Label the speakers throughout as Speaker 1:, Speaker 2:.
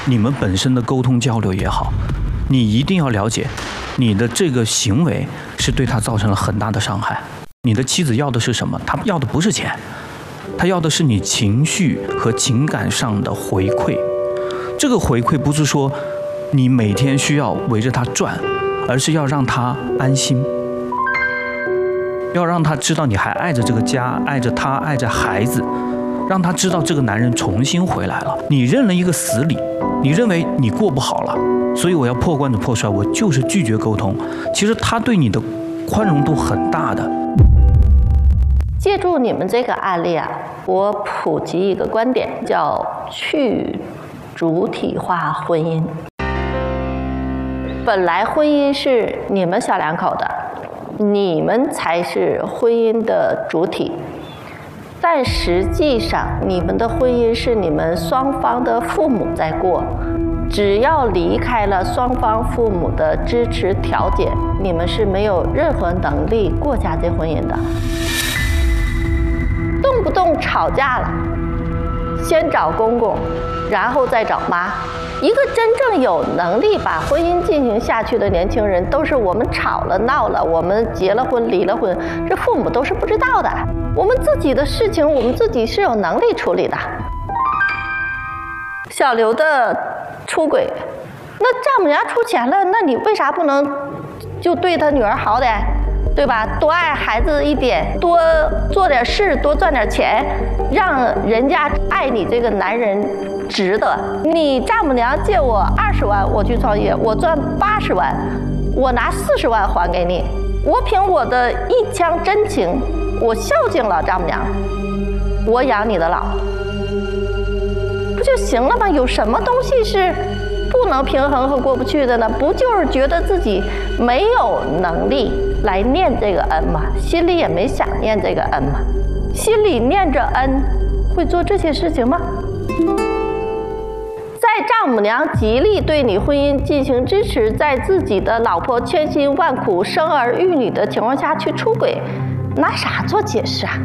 Speaker 1: 你们本身的沟通交流也好，你一定要了解，你的这个行为是对他造成了很大的伤害。你的妻子要的是什么？她要的不是钱，她要的是你情绪和情感上的回馈。这个回馈不是说你每天需要围着她转，而是要让她安心，要让她知道你还爱着这个家，爱着她，爱着孩子，让她知道这个男人重新回来了。你认了一个死理，你认为你过不好了，所以我要破罐子破摔，我就是拒绝沟通。其实他对你的宽容度很大的。
Speaker 2: 借助你们这个案例啊，我普及一个观点，叫去主体化婚姻。本来婚姻是你们小两口的，你们才是婚姻的主体，但实际上你们的婚姻是你们双方的父母在过，只要离开了双方父母的支持调解，你们是没有任何能力过家庭婚姻的。动不动吵架了，先找公公，然后再找妈。一个真正有能力把婚姻进行下去的年轻人，都是我们吵了闹了，我们结了婚离了婚，这父母都是不知道的。我们自己的事情，我们自己是有能力处理的。小刘的出轨，那丈母娘出钱了，那你为啥不能就对他女儿好点，对吧？多爱孩子一点，多做点事，多赚点钱，让人家爱你这个男人值得。你丈母娘借我20万，我去创业，我赚80万，我拿40万还给你，我凭我的一腔真情，我孝敬了丈母娘，我养你的老，不就行了吗？有什么东西是不能平衡和过不去的呢？不就是觉得自己没有能力来念这个恩吗？心里也没想念这个恩吗？心里念着恩，会做这些事情吗？在丈母娘极力对你婚姻进行支持，在自己的老婆千辛万苦生儿育女的情况下去出轨，拿啥做解释啊？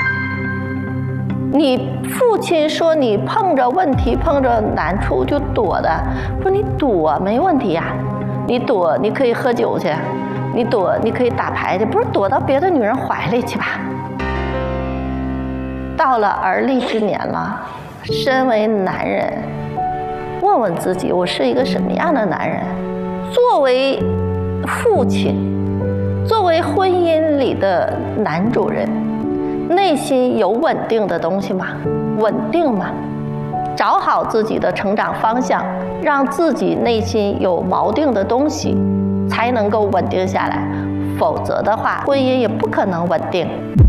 Speaker 2: 你父亲说你碰着问题碰着难处就躲的，说你躲没问题呀，你躲你可以喝酒去，你躲你可以打牌去，不是躲到别的女人怀里去吧？到了而立之年了，身为男人，问问自己，我是一个什么样的男人？作为父亲，作为婚姻里的男主人，内心有稳定的东西吗？稳定吗？找好自己的成长方向，让自己内心有锚定的东西，才能够稳定下来。否则的话，婚姻也不可能稳定。